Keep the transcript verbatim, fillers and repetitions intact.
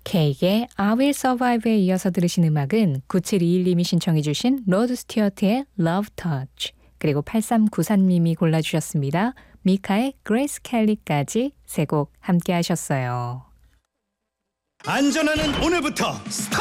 케이의 I Will Survive에 이어서 들으신 음악은 구칠이일님이 신청해 주신 로드 스튜어트의 Love Touch, 그리고 팔삼구사님이 골라주셨습니다. 미카의 그레이스 켈리까지 세 곡 함께 하셨어요. 안전하는 오늘부터 스타트!